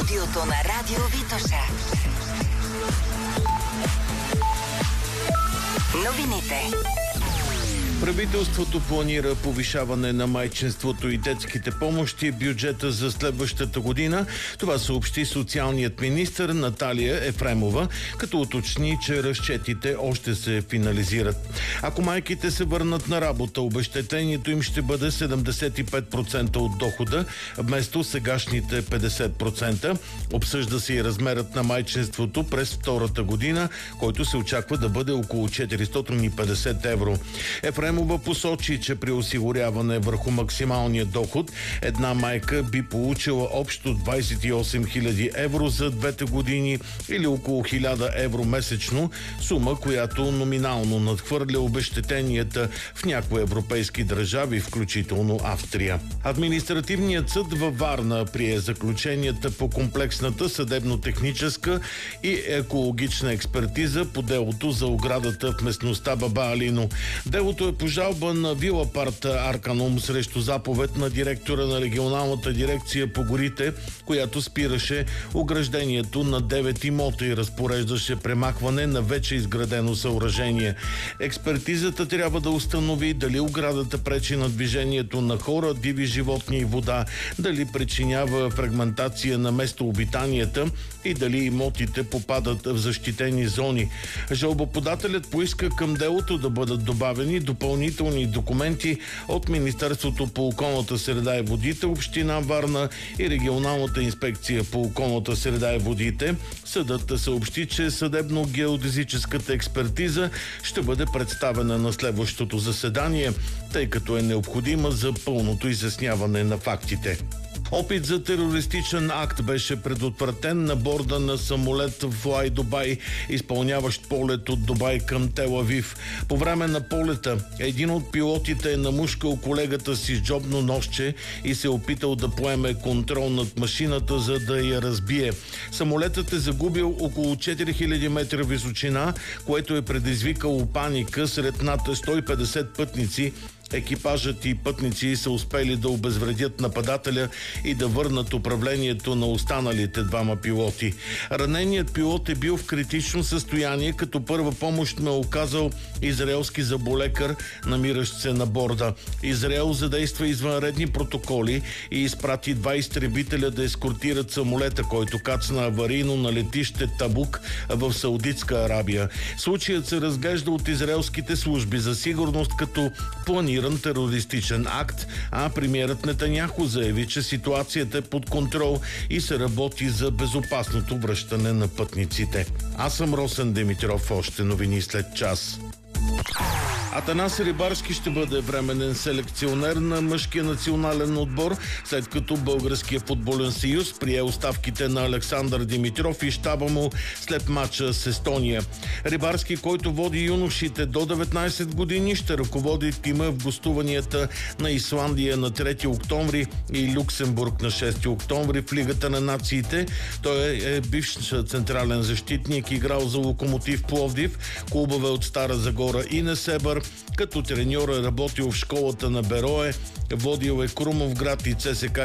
студиото на Радио Витоша. Новините. Правителството планира повишаване на майчинството и детските помощи в бюджета за следващата година. Това съобщи социалният министър Наталия Ефремова, като уточни, че разчетите още се финализират. Ако майките се върнат на работа, обезщетението им ще бъде 75% от дохода, вместо сегашните 50%. Обсъжда се и размерът на майчинството през втората година, който се очаква да бъде около 450 евро. Ефремова посочи, че при осигуряване върху максималния доход една майка би получила общо 28 000 евро за двете години или около 1000 евро месечно, сума, която номинално надхвърля обезщетенията в някои европейски държави, включително Австрия. Административният съд във Варна прие заключенията по комплексната съдебно-техническа и екологична експертиза по делото за оградата в местността Баба Алино. Делото е по жалба на Вила Парта Арканум срещу заповед на директора на регионалната дирекция по горите, която спираше ограждението на 9 имота и разпореждаше премахване на вече изградено съоръжение. Експертизата трябва да установи дали оградата пречи на движението на хора, диви животни и вода, дали причинява фрагментация на местообитанията и дали имотите попадат в защитени зони. Жалбоподателят поиска към делото да бъдат добавени допълнителни документи от Министерството по околната среда и водите, Община Варна и Регионалната инспекция по околната среда и водите. Съдът съобщи, че съдебно-геодезическата експертиза ще бъде представена на следващото заседание, тъй като е необходима за пълното изясняване на фактите. Опит за терористичен акт беше предотвратен на борда на самолет Fly Dubai, изпълняващ полет от Дубай към Тел Авив. По време на полета един от пилотите е намушкал колегата си с джобно ножче и се опитал да поеме контрол над машината, за да я разбие. Самолетът е загубил около 4000 метра височина, което е предизвикало паника сред над 150 пътници. Екипажът и пътници са успели да обезвредят нападателя и да върнат управлението на останалите двама пилоти. Раненият пилот е бил в критично състояние, като първа помощ му е оказал израелски зъболекар, намиращ се на борда. Израел задейства извънредни протоколи и изпрати 2 изтребителя да ескортират самолета, който кацна аварийно на летище Табук в Саудитска Арабия. Случаят се разглежда от израелските служби за сигурност като планиран терористичен акт, а премиерът Нетаняху заяви, че ситуацията е под контрол и се работи за безопасното връщане на пътниците. Аз съм Росен Димитров, още новини след час. Атанас Рибарски ще бъде временен селекционер на мъжкия национален отбор, след като Българския футболен съюз прие оставките на Александър Димитров и щаба му след мача с Естония. Рибарски, който води юношите до 19 години, ще ръководи тима в гостуванията на Исландия на 3 октомври и Люксембург на 6 октомври в Лигата на нациите. Той е бивш централен защитник, играл за Локомотив Пловдив, клубове от Стара Загора и Несебър. Като треньор е работил в школата на Берое, водил е Крумовград и ЦСКА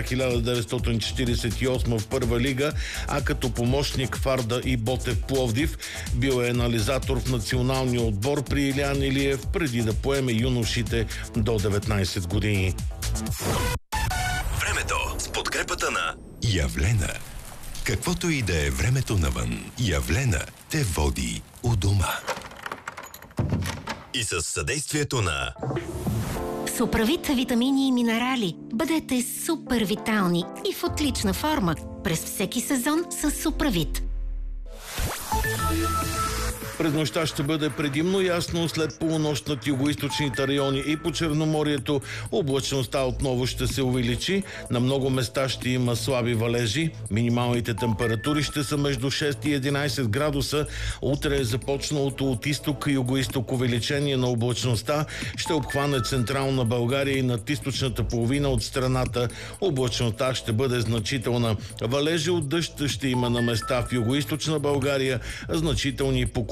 1948 в първа лига, а като помощник Фарда и Ботев Пловдив бил е анализатор в националния отбор при Илиян Илиев, преди да поеме юношите до 19 години. Времето с подкрепата на Явлена. Каквото и да е времето навън, Явлена те води у дома. И със съдействието на Суправит витамини и минерали. Бъдете супер витални и в отлична форма през всеки сезон с Суправит. През нощта ще бъде предимно ясно, след полунощ над югоизточните райони и по Черноморието облачността отново ще се увеличи. На много места ще има слаби валежи. Минималните температури ще са между 6 и 11 градуса. Утре е започналото от изток и югоизток увеличение на облачността. Ще обхване централна България и над източната половина от страната. Облачността ще бъде значителна. Валежи от дъжд ще има на места в югоизточна България, значителни по